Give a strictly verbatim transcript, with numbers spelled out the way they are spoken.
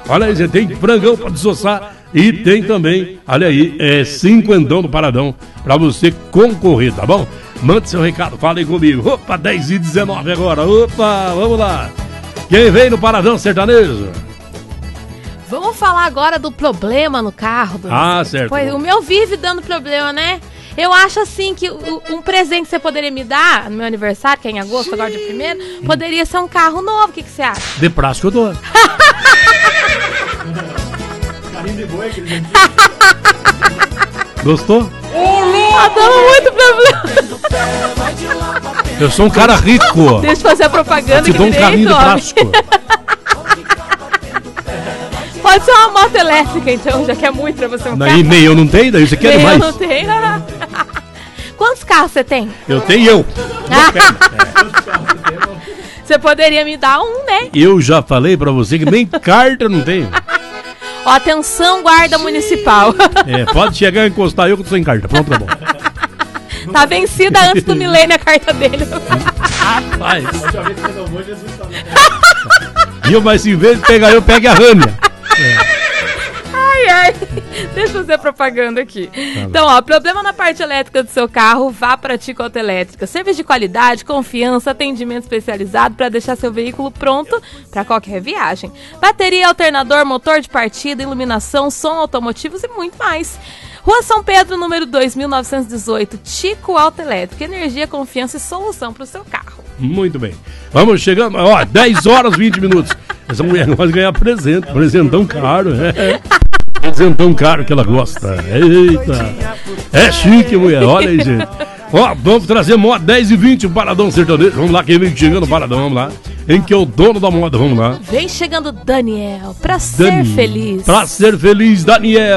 Olha aí, você tem frangão pra desossar e tem também, olha aí, é cinquentão do Paradão pra você concorrer, tá bom? Mande seu recado, fala aí comigo. Opa, dez e dezenove agora. Opa, vamos lá. Quem vem no Paradão Sertanejo? Vamos falar agora do problema no carro. Bruno. Ah, certo. Pois, o meu vive dando problema, né? Eu acho assim que o, um presente que você poderia me dar no meu aniversário, que é em agosto, agora de primeiro, poderia ser um carro novo. O que, que você acha? De prazo que eu dou. Carrinho de boi, aquele gente. Gostou? Tá dando muito problema. Eu sou um cara rico. Deixa eu fazer a propaganda Te aqui dou um carrinho de direito, plástico. Pode ser uma moto elétrica, então, já que é muito pra você um Daí carro. nem eu não tenho, daí você quer Nem mais. eu não tenho. Quantos carros você tem? Eu tenho eu. Você poderia me dar um, né? Eu já falei pra você que nem carta eu não tenho. Ó, atenção, guarda municipal. É, pode chegar e encostar eu que tô sem carta. Pronto, tá bom. Tá vencida antes do milênio a carta dele. Rapaz. A última vez que renovou, Jesus tá E eu, mas se em vez de pegar eu, pegue a rânia. Ai, ai. Deixa eu fazer propaganda aqui. Então, ó, problema na parte elétrica do seu carro, vá para Tico Autoelétrica. Serviço de qualidade, confiança, atendimento especializado para deixar seu veículo pronto para qualquer viagem. Bateria, alternador, motor de partida, iluminação, som automotivos e muito mais. Rua São Pedro, número dois mil novecentos e dezoito, Tico Autoelétrica. Energia, confiança e solução para o seu carro. Muito bem. Vamos chegando, ó, dez horas e vinte minutos. Essa mulher gosta de ganhar presente, presentão caro, é. Presentão caro que ela gosta. Eita. É chique, mulher, olha aí, gente. Ó, vamos trazer moda dez e vinte, o Paradão Sertanejo. Vamos lá, quem vem chegando no Paradão, vamos lá. Em que é o dono da moda, vamos lá. Vem chegando Daniel, pra ser Dani, feliz. Pra ser feliz, Daniel.